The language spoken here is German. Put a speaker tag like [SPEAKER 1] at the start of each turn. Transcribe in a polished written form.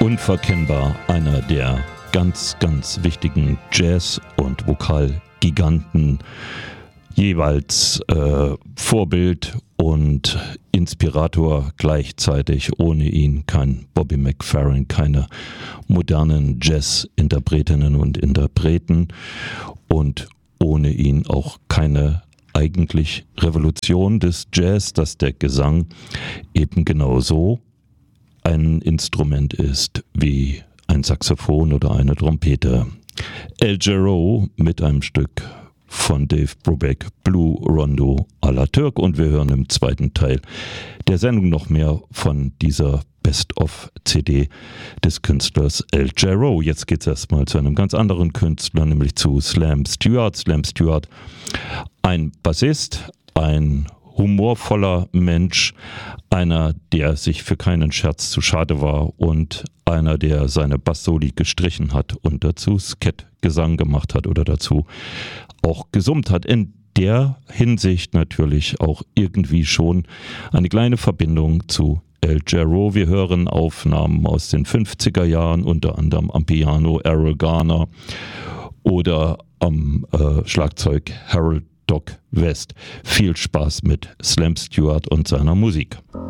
[SPEAKER 1] Unverkennbar einer der ganz, ganz wichtigen Jazz- und Vokalgiganten, jeweils Vorbild und Inspirator gleichzeitig. Ohne ihn kein Bobby McFerrin, keine modernen Jazz-Interpretinnen und Interpreten und ohne ihn auch keine eigentlich Revolution des Jazz, dass der Gesang eben genauso ein Instrument ist wie ein Saxophon oder eine Trompete. El Jarreau mit einem Stück von Dave Brubeck, Blue Rondo à la Turk, und wir hören im zweiten Teil der Sendung noch mehr von dieser Best-of-CD des Künstlers El Jarreau. Jetzt geht es erstmal zu einem ganz anderen Künstler, nämlich zu Slam Stewart. Slam Stewart, ein Bassist, ein humorvoller Mensch, einer, der sich für keinen Scherz zu schade war und einer, der seine Bass-Soli gestrichen hat und dazu Skat-Gesang gemacht hat oder dazu auch gesummt hat. In der Hinsicht natürlich auch irgendwie schon eine kleine Verbindung zu El Jarreau. Wir hören Aufnahmen aus den 50er Jahren, unter anderem am Piano Errol Garner oder am Schlagzeug Harold Doc West. Viel Spaß mit Slam Stewart und seiner Musik.